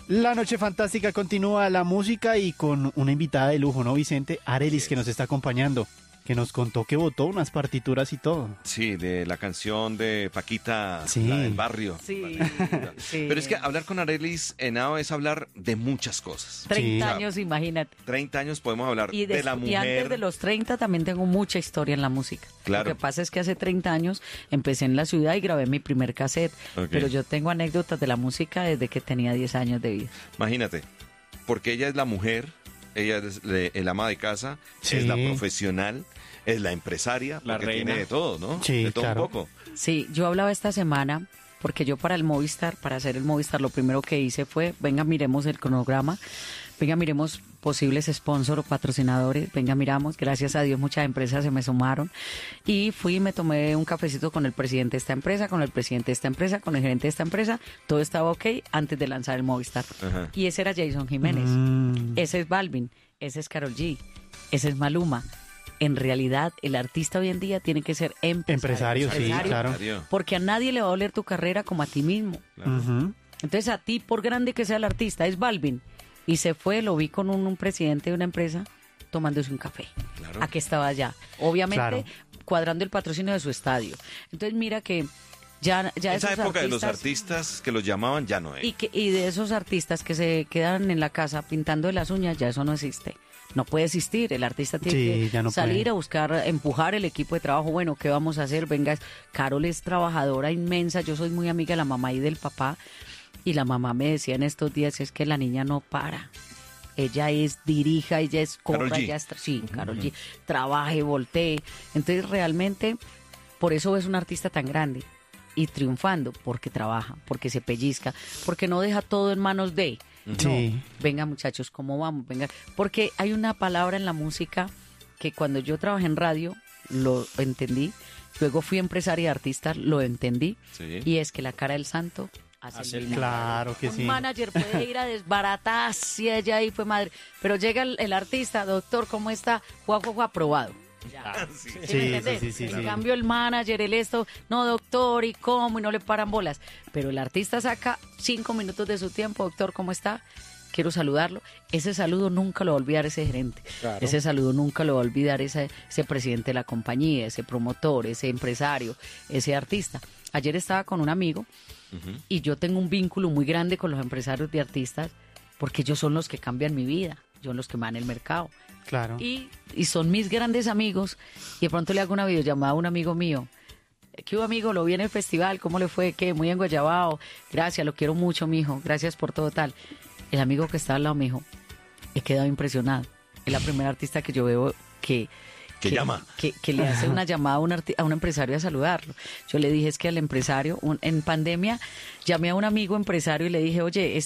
La noche fantástica continúa, la música y con una invitada de lujo, ¿no, Vicente? Arelis, que nos está acompañando, que nos contó que votó unas partituras y todo. Sí, de la canción de Paquita, Sí. la del barrio. Sí, sí. Pero es que hablar con Arelis Henao es hablar de muchas cosas. 30 Sí. años, imagínate. 30 años podemos hablar de la mujer. Y antes de los 30 también tengo mucha historia en la música. Claro. Lo que pasa es que hace 30 años empecé en la ciudad y grabé mi primer cassette. Ok. Pero yo tengo anécdotas de la música desde que tenía 10 años de vida. Imagínate, porque ella es la mujer, ella es el ama de casa, Sí. es la profesional, es la empresaria, La porque reina. tiene de todo, ¿no? Sí, de todo claro. un poco. Sí, yo hablaba esta semana porque yo para el Movistar, para hacer el Movistar, lo primero que hice fue, venga, miremos el cronograma, venga, miremos posibles sponsors o patrocinadores, venga, miramos, gracias a Dios muchas empresas se me sumaron y fui y me tomé un cafecito con el presidente de esta empresa, con el presidente de esta empresa, con el gerente de esta empresa, todo estaba ok antes de lanzar el Movistar. Ajá. Y ese era Jason Jiménez, ese es Balvin, ese es Karol G, ese es Maluma. En realidad, el artista hoy en día tiene que ser Empresario, sí, claro. Empresario. porque a nadie le va a doler tu carrera como a ti mismo. Claro. Ujú. Entonces a ti, por grande que sea el artista, es Balvin. Y se fue, lo vi con un presidente de una empresa tomándose un café. Claro. ¿A qué estaba allá? Obviamente Claro. cuadrando el patrocinio de su estadio. Entonces mira que ya Esa esos época de los artistas artistas que los llamaban ya no es. y de esos artistas que se quedan en la casa pintando de las uñas, ya eso no existe. No puede existir, el artista tiene Sí, que ya no salir puede. a buscar, empujar el equipo de trabajo. Bueno, ¿qué vamos a hacer? Venga, Carol es trabajadora inmensa, yo soy muy amiga de la mamá y del papá, y la mamá me decía en estos días, es que la niña no para. Ella dirija, ella es Karol corra, G. ella es, sí, Karol G, trabaje, voltee. Entonces realmente, por eso es un artista tan grande y triunfando, porque trabaja, porque se pellizca, porque no deja todo en manos de... Sí. No, venga muchachos, ¿cómo vamos? Venga, porque hay una palabra en la música que cuando yo trabajé en radio lo entendí, luego fui empresaria y artista, lo entendí, Sí. y es que la cara del santo hace Hace el el milagro. Claro que Un sí. manager puede ir a desbaratar si ella ahí fue madre, pero llega el artista, doctor, ¿cómo está? Juajo aprobado. Ya. Sí. ¿Sí me Sí, entendés? sí, sí, En sí. cambio el manager, el esto, no doctor, ¿y cómo? Y no le paran bolas. Pero el artista saca 5 minutos de su tiempo, doctor, ¿cómo está? Quiero saludarlo. Ese saludo nunca lo va a olvidar ese gerente. Claro. Ese saludo nunca lo va a olvidar ese presidente de la compañía, ese promotor, ese empresario, ese artista. Ayer estaba con un amigo Ujú. y yo tengo un vínculo muy grande con los empresarios de artistas porque ellos son los que cambian mi vida, son los que me dan el mercado. Claro. Y son mis grandes amigos. Y de pronto le hago una videollamada a un amigo mío. ¿Qué hubo, amigo? Lo vi en el festival. ¿Cómo le fue? ¿Qué? Muy enguayabado. Gracias, lo quiero mucho, mijo. Gracias por todo tal. El amigo que está al lado me dijo, he quedado impresionado. Es la primera artista que yo veo que llama. que le hace una llamada a un empresario a saludarlo. Yo le dije, es que al empresario, en pandemia, llamé a un amigo empresario y le dije, oye,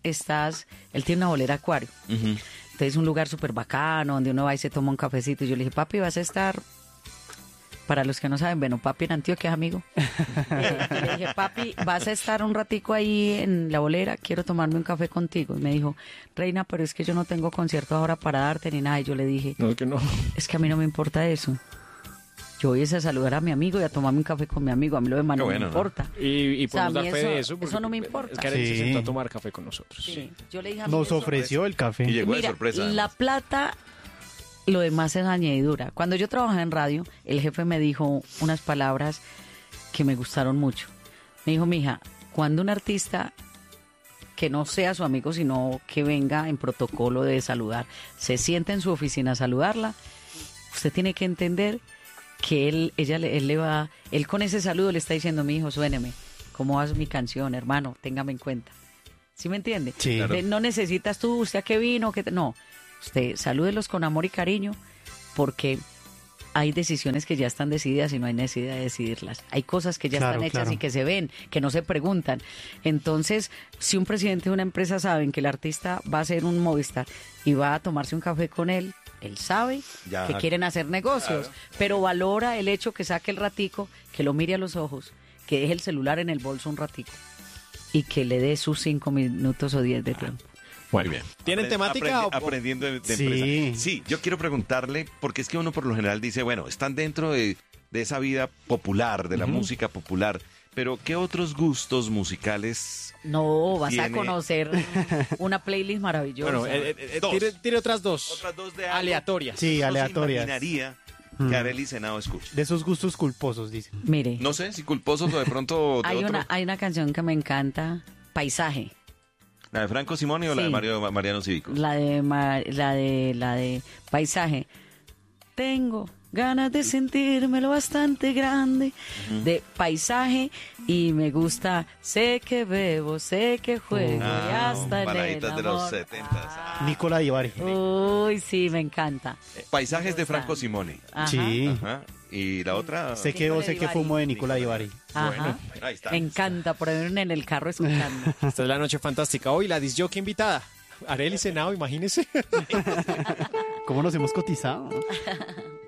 él tiene una bolera Acuario. Ujú. Entonces un lugar súper bacano, donde uno va y se toma un cafecito. Y yo le dije, papi, vas a estar... Para los que no saben, bueno, papi en Antioquia es amigo. Le dije, papi, vas a estar un ratico ahí en la bolera, quiero tomarme un café contigo. Y me dijo, Reina, pero es que yo no tengo concierto ahora para darte ni nada. Y yo le dije, No, es que no. es que a mí no me importa eso. Yo voy a saludar a mi amigo y a tomarme un café con mi amigo. A mí lo demás Qué no bueno, me ¿no? importa. Y O sea, a podemos mí dar fe de eso eso. no me importa. Es que Karen se Sí. sentó a tomar café con nosotros. Sí. Yo le dije a mí Nos eso- ofreció el café. Y llegó de Mira, sorpresa. la además. plata, lo demás es añadidura. Cuando yo trabajaba en radio, el jefe me dijo unas palabras que me gustaron mucho. Me dijo, mija, cuando un artista que no sea su amigo, sino que venga en protocolo de saludar, se siente en su oficina a saludarla, usted tiene que entender que él con ese saludo le está diciendo, mi hijo, suéneme, ¿cómo va mi canción, hermano? Téngame en cuenta. ¿Sí me entiende? Sí. Claro. No necesitas tú, usted a qué vino, no. Usted salúdelos con amor y cariño, porque hay decisiones que ya están decididas y no hay necesidad de decidirlas. Hay cosas que ya Claro, están hechas claro. y que se ven, que no se preguntan. Entonces, si un presidente de una empresa sabe que el artista va a hacer un Movistar y va a tomarse un café con él sabe Ya. que quieren hacer negocios, pero valora el hecho que saque el ratico, que lo mire a los ojos, que deje el celular en el bolso un ratico y que le dé sus 5 minutos o 10 de tiempo. Bueno, Muy bien. ¿Tienen temática o- Aprendiendo de Sí. empresa. Sí, yo quiero preguntarle, porque es que uno por lo general dice, bueno, están dentro de esa vida popular, de la música popular, Pero, ¿qué otros gustos musicales? No, vas a Tiene- conocer una playlist maravillosa. Bueno, Dos. tire otras dos. Otras dos de algo Aleatorias. Sí, que uno se aleatorias. imaginaría que Arelis Henao escucha. De esos gustos culposos, dice. Mire, No sé si culposos o de pronto de otro. hay una canción que me encanta, Paisaje. ¿La de Franco Simoni o la de Sí. Mariano Cívico? La de Paisaje. Tengo ganas de sentirme lo bastante grande. De Paisaje. Y me gusta, sé que bebo, sé que juego. y hasta en el baladitas de los amor. 70. Nicola Ibarri. Uy, sí, me encanta. Paisajes de Franco Simoni. Ajá. Sí. Ajá. Y la otra. Sé que Nicola sé que Ibarri. fumo de Nicola Ibarri. Ajá. Ahí está. Me encanta ponerme en el carro escuchando. Esta es la noche fantástica. Hoy la disc jockey invitada. Arelis Henao, imagínese. ¿Cómo nos hemos cotizado?